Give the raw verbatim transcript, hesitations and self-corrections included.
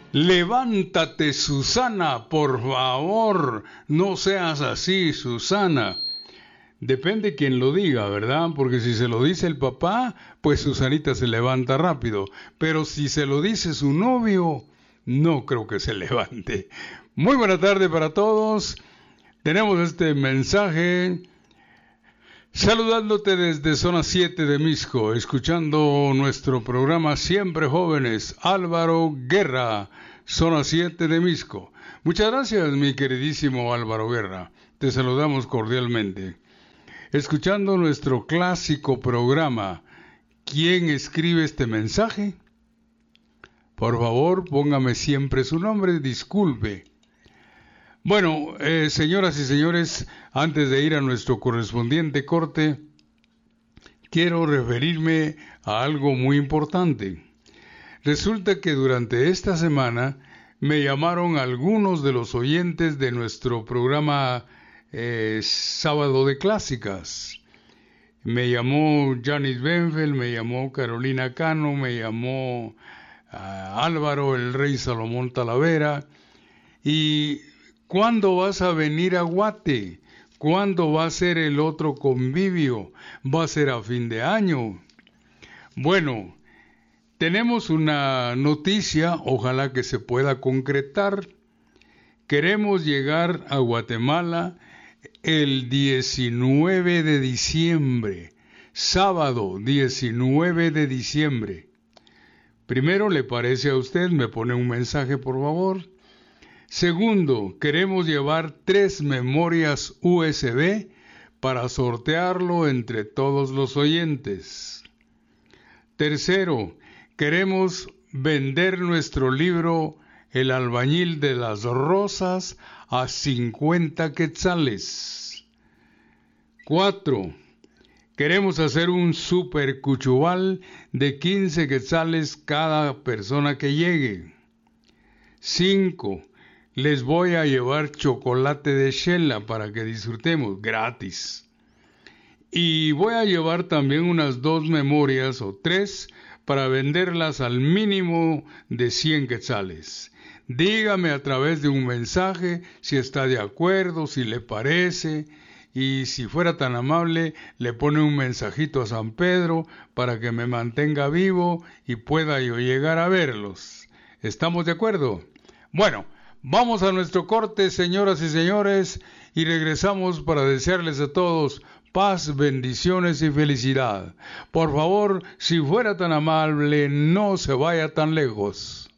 Levántate, Susana, por favor, no seas así, Susana. Depende quién lo diga, ¿verdad? Porque si se lo dice el papá, pues Susanita se levanta rápido. Pero si se lo dice su novio, no creo que se levante. Muy buena tarde para todos. Tenemos este mensaje saludándote desde Zona siete de Mixco, escuchando nuestro programa Siempre Jóvenes, Álvaro Guerra, Zona siete de Mixco. Muchas gracias, mi queridísimo Álvaro Guerra. Te saludamos cordialmente. Escuchando nuestro clásico programa, ¿quién escribe este mensaje? Por favor, póngame siempre su nombre, disculpe. Bueno, eh, señoras y señores, antes de ir a nuestro correspondiente corte, quiero referirme a algo muy importante. Resulta que durante esta semana me llamaron algunos de los oyentes de nuestro programa eh, Sábado de Clásicas. Me llamó Janis Benfeld, me llamó Carolina Cano, me llamó uh, Álvaro, el Rey Salomón Talavera, y ¿cuándo vas a venir a Guate? ¿Cuándo va a ser el otro convivio? ¿Va a ser a fin de año? Bueno, tenemos una noticia, ojalá que se pueda concretar. Queremos llegar a Guatemala el diecinueve de diciembre, sábado diecinueve de diciembre. Primero, ¿le parece a usted? Me pone un mensaje, por favor. Segundo, queremos llevar tres memorias U S B para sortearlo entre todos los oyentes. Tercero, queremos vender nuestro libro El albañil de las rosas a cincuenta quetzales. Cuatro, queremos hacer un super cuchubal de quince quetzales cada persona que llegue. Cinco, les voy a llevar chocolate de Shela para que disfrutemos gratis. Y voy a llevar también unas dos memorias o tres para venderlas al mínimo de cien quetzales. Dígame a través de un mensaje si está de acuerdo, si le parece, y si fuera tan amable, le pone un mensajito a San Pedro para que me mantenga vivo y pueda yo llegar a verlos. ¿Estamos de acuerdo? Bueno, vamos a nuestro corte, señoras y señores, y regresamos para desearles a todos paz, bendiciones y felicidad. Por favor, si fuera tan amable, no se vaya tan lejos.